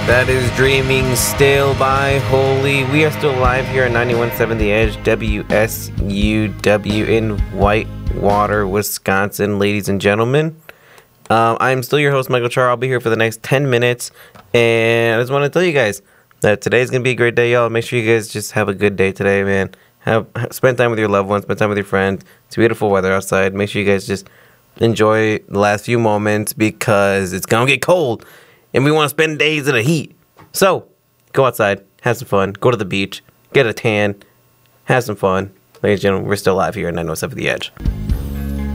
That is Dreaming Still by Holy. We are still live here at 91.7 The Edge, WSUW in Whitewater, Wisconsin, ladies and gentlemen. I'm still your host, Michael Char. I'll be here for the next 10 minutes, and I just want to tell you guys that today's going to be a great day, y'all. Make sure you guys just have a good day today, man. Spend time with your loved ones, spend time with your friends. It's beautiful weather outside. Make sure you guys just enjoy the last few moments because it's going to get cold. And we want to spend days in the heat. So, go outside, have some fun, go to the beach, get a tan, have some fun. Ladies and gentlemen, we're still live here at 907 The Edge.